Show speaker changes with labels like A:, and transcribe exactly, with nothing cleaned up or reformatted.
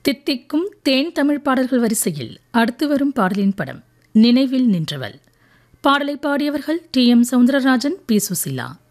A: தித்திக்கும் தேன் தமிழ் பாடல்கள் வரிசையில் அடுத்து வரும் பாடலின் படம் நினைவில் நின்றவள். பாடலை பாடியவர்கள் D M Soundararajan, B Susheela.